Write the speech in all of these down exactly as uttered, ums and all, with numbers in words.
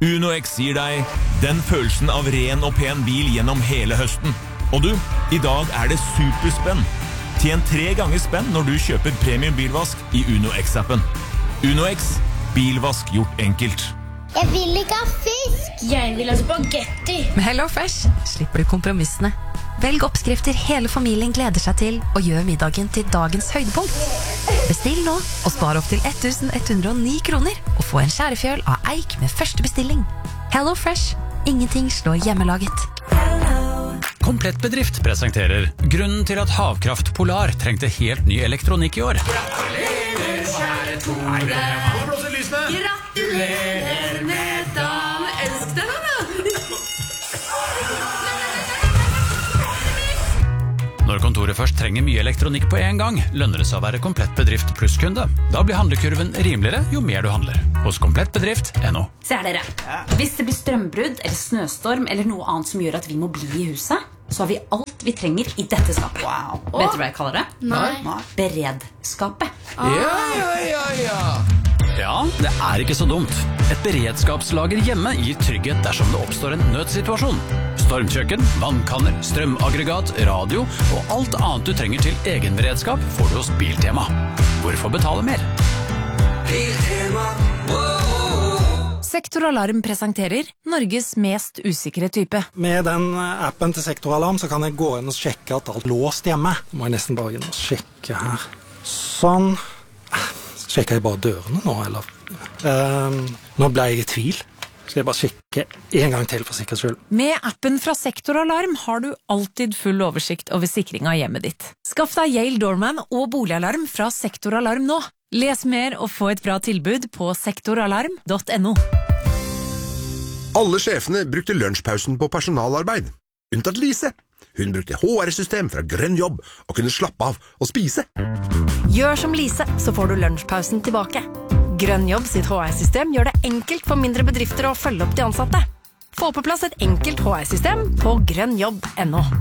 UnoX gir deg den følelsen av ren og pen bil gjennom hele høsten. Og du, i dag er det superspenn. Tjen tre ganger spenn når du kjøper premium bilvask i UnoX-appen. UnoX, bilvask gjort enkelt. Jeg vil ikke ha fisk! Jeg vil ha spagetti! Med HelloFresh slipper du kompromissene. Velg oppskrifter hele familien gleder seg til, og gjør middagen til dagens høydepunkt. Bestill nå, og spar opp til elleven hundre og ni kroner, og få en skjærefjøl av eik med første bestilling. HelloFresh. Ingenting slår hjemmelaget. Komplett Bedrift presenterer grunnen til at Havkraft Polar trengte helt ny elektronikk i år. Gratulerer, kjære Tore. Gratulerer med dagen. Elsk deg da. Når kontoret først trenger mye elektronikk på en gang, lønner det seg å være Komplett Bedrift plusskunde. Da blir handlekurven rimeligere jo mer du handler. Hos komplett bedrift punktum no. Ser dere, hvis det blir strømbrudd eller snøstorm eller noe annet som gjør at vi må bli i huset, så har vi alt vi trenger i dette skapet. Wow. Vet du hva jeg kaller det? Nei. Beredskapet. Ja, ja, ja, ja. Ja, det er ikke så dumt. Et beredskapslager hjemme gir trygghet dersom det oppstår en nødsituasjon. Stormkjøkken, vannkanner, strømaggregat, radio og alt annet du trenger til egen beredskap får du hos Biltema. Hvorfor betale mer? Biltema, wow. Sektoralarm presenterer Norges mest usikre type. Med den appen til Sektoralarm så kan jeg gå inn og sjekke at alt er låst hjemme. Nå må jeg nesten bare inn og sjekke her. Sånn. Sjekker jeg bare dørene nå, eller? Um, nå ble jeg i tvil. Skal jeg bare sjekke en gang til for sikkerhets skyld. Med appen fra Sektoralarm har du alltid full oversikt over sikring av hjemmet ditt. Skaff deg Yale Doorman og boligalarm fra Sektoralarm nå. Les mer og få et bra tilbud på sektoralarm punktum no. Alle sjefene brukte lunsjpausen på personalarbeid. Unntatt Lise. Hun brukte H R-system fra Grønn Jobb og kunne slappe av og spise. Gjør som Lise, så får du lunsjpausen tilbake. Grønn Jobb sitt H R-system gjør det enkelt for mindre bedrifter å følge opp de ansatte. Få på plass et enkelt H R-system på grønn jobb punktum no.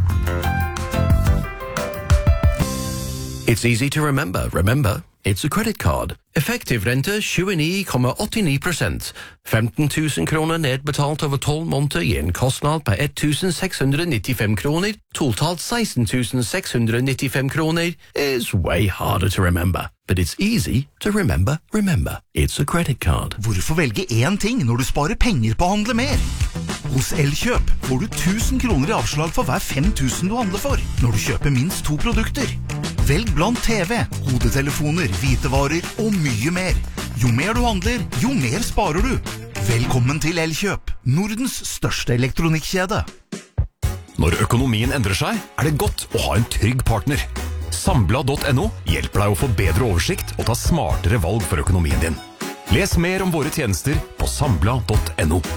It's easy to remember. Remember, it's a credit card. Effektiv rente tjueni komma åttini prosent. femten tusen kroner nedbetalt over tolv måneder gir en kostnad på ett tusen seks hundre nittifem kroner. Totalt seksten tusen seks hundre nittifem kroner is way harder to remember. But it's easy to remember. Remember, it's a credit card. Hvorfor velge én ting når du sparer penger på å handle mer? Hos Elkjøp får du tusen kroner i avslag for hver fem tusen du handler for, når du kjøper minst to produkter. Velg blant T V, hodetelefoner, hvitevarer og mye mer. Jo mer du handler, jo mer sparer du. Velkommen til Elkjøp, Nordens største elektronikkjede. Når økonomien endrer seg, er det godt å ha en trygg partner. Sambla punktum no hjelper deg å få bedre oversikt og ta smartere valg for økonomien din. Les mer om våre tjenester på sambla punktum no.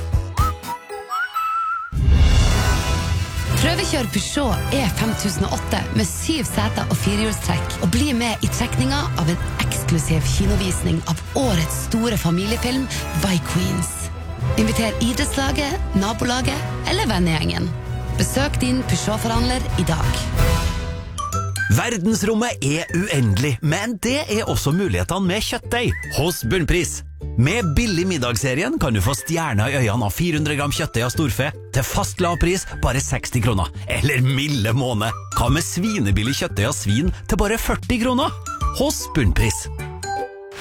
Prøvekjør Peugeot E fem tusen og åtte med syv seter og firehjulstrekk, og bli med i trekninga av en eksklusiv kinovisning av årets store familiefilm By Queens. Inviter idrettslaget, nabolaget eller vennegjengen. Besøk din Peugeot-forhandler i dag. Verdensrommet er uendelig, men det er også mulighetene med kjøttdeig hos Bunnpris. Med billig middagsserien kan du få stjerner i øynene av fire hundre gram kjøttdeig av storfe til fast lavpris bare seksti kroner. Eller milde måned. Hva med svinebillig kjøttdeig av svin til bare førti kroner? Hos Bunnpris.